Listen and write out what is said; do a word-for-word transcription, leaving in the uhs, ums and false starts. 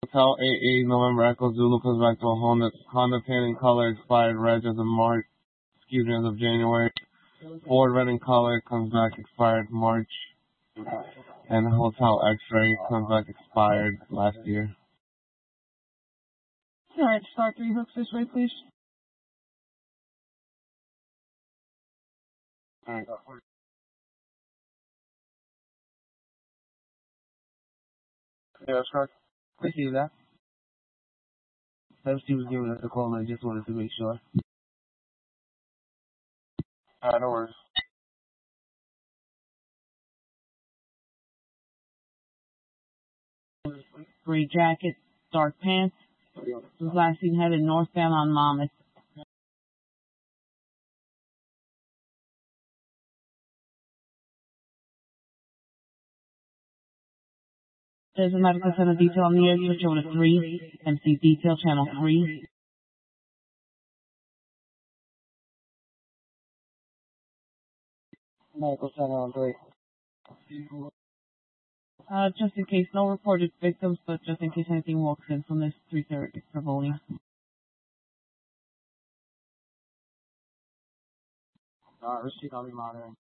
Hotel eight eight, November Echo Zulu comes back to a Honda, Honda Tan in color, expired red as of March, excuse me, as of January. Ford red in color comes back, expired March. And Hotel X-Ray comes back, expired last year. Alright, start three hooks this way, please. Alright. Yeah, that's correct. Appreciate that. F C was giving us a call and I just wanted to make sure. Uh, no worries. Gray jacket, dark pants. Was last seen headed northbound on Monmouth. There's a medical center detail on the air. Switch over to three. M C detail channel three. Medical center on three. Uh, just in case, no reported victims, but just in case anything walks in from this three thirty Fravonia. Alright, receipt, I'll be monitoring.